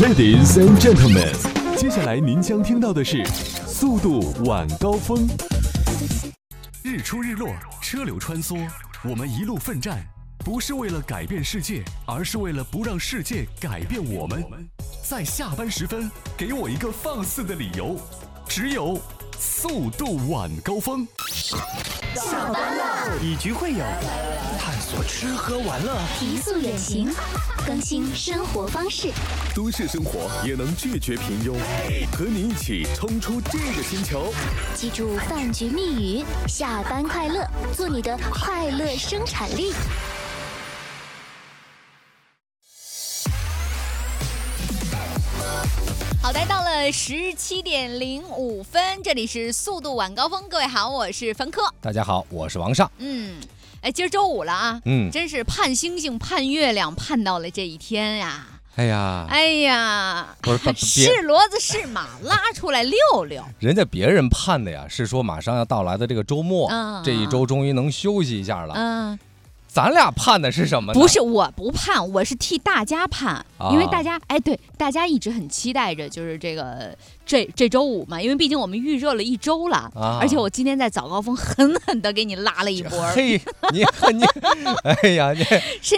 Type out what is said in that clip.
Ladies and gentlemen， 接下来您将听到的是速度晚高峰。日出日落，车流穿梭，我们一路奋战，不是为了改变世界，而是为了不让世界改变我们。在下班时分，给我一个放肆的理由，只有速度晚高峰。 下班了， 以局会友，探索吃喝玩乐， 提速远行，更新生活方式。 都市生活也能拒绝平庸，和你一起冲出这个星球。 记住饭局密语：下班快乐，做你的快乐生产力。 好的，到了17:05，这里是速度晚高峰。各位好，我是冯科。 大家好，我是王尚。 今儿周五了啊，真是盼星星盼月亮盼到了这一天呀。哎呀， 不是是骡子是马拉出来溜溜。 人家别人盼的呀，是说马上要到来的这个周末，这一周终于能休息一下了。咱俩盼的是什么呢？ 不是，我不盼，我是替大家盼，因为大家，对，大家一直很期待着，就是这周五嘛，因为毕竟我们预热了一周了，而且我今天在早高峰狠狠的给你拉了一波。 嘿，你，哎呀，你